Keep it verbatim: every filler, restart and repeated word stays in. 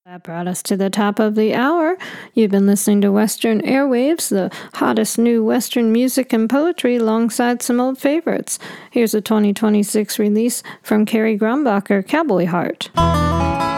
That brought us to the top of the hour. You've been listening to Western Airwaves, the hottest new Western music and poetry alongside some old favorites. Here's a twenty twenty-six release from Carrie Grumbacher, Cowboy Heart.